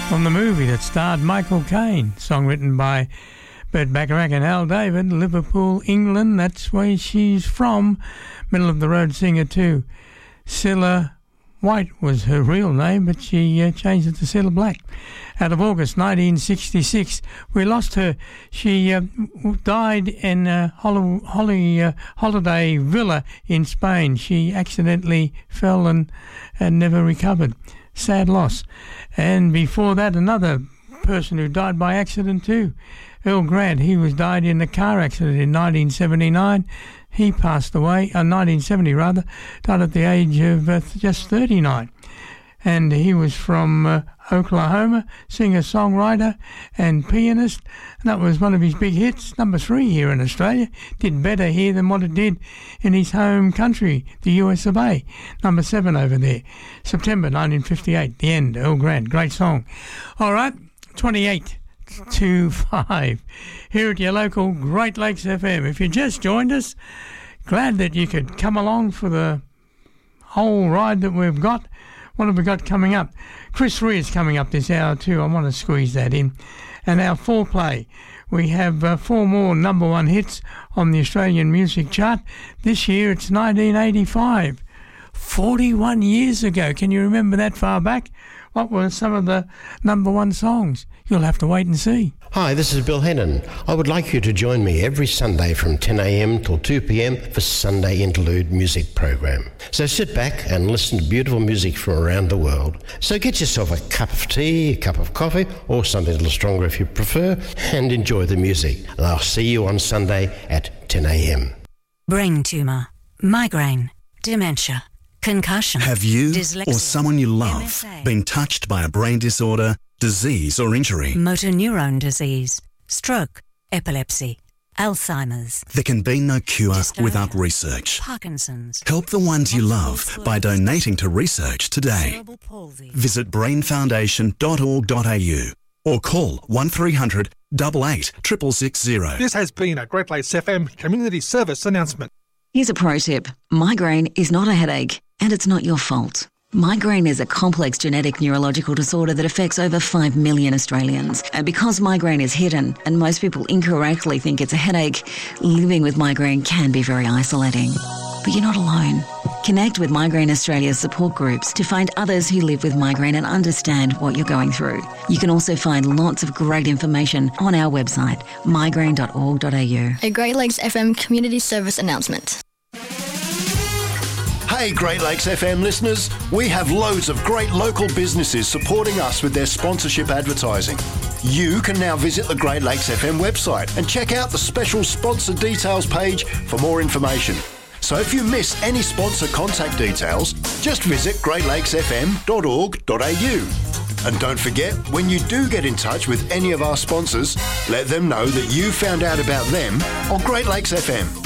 from the movie that starred Michael Caine. Song written by Burt Bacharach and Al David. Liverpool, England, that's where she's from. Middle of the road singer too. Cilla White was her real name, but she changed it to Cilla Black. Out of August 1966, we lost her. She died in Holiday Villa in Spain. She accidentally fell and never recovered. Sad loss. And before that, another person who died by accident too. Earl Grant, he died in a car accident in 1979. He passed away, 1970 rather, died at the age of just 39. And he was from Oklahoma, singer-songwriter and pianist. And that was one of his big hits, number 3 here in Australia. Did better here than what it did in his home country, the US of A. Number 7 over there. September 1958, The End, Earl Grant, great song. All right, 28 to 5 here at your local Great Lakes FM. If you just joined us, glad that you could come along for the whole ride that we've got. What have we got coming up? Chris Rear's coming up this hour too. I want to squeeze that in. And our foreplay, we have 4 more number 1 hits on the Australian music chart. This year it's 1985. 41 years ago. Can you remember that far back? What were some of the number 1 songs? You'll have to wait and see. Hi, this is Bill Hennon. I would like you to join me every Sunday from 10 a.m. till 2 p.m. for Sunday Interlude music program. So sit back and listen to beautiful music from around the world. So get yourself a cup of tea, a cup of coffee, or something a little stronger if you prefer, and enjoy the music. And I'll see you on Sunday at 10 a.m. Brain tumour, migraine, dementia, concussion. Have you dyslexia, or someone you love MSA, been touched by a brain disorder, disease or injury? motor neuron disease, stroke, epilepsy, Alzheimer's? There can be no cure Dystonia, without research. Parkinson's. Help the ones you love by donating to research today. Cerebral palsy. Visit brainfoundation.org.au or call 1300 88 660. This has been a Great Lakes FM community service announcement. Here's a pro tip. Migraine is not a headache, and it's not your fault. Migraine is a complex genetic neurological disorder that affects over 5 million Australians. And because migraine is hidden and most people incorrectly think it's a headache, living with migraine can be very isolating. But you're not alone. Connect with Migraine Australia's support groups to find others who live with migraine and understand what you're going through. You can also find lots of great information on our website, migraine.org.au. A Great Lakes FM community service announcement. Hey Great Lakes FM listeners, we have loads of great local businesses supporting us with their sponsorship advertising. You can now visit the Great Lakes FM website and check out the special sponsor details page for more information. So if you miss any sponsor contact details, just visit greatlakesfm.org.au. And don't forget, when you do get in touch with any of our sponsors, let them know that you found out about them on Great Lakes FM.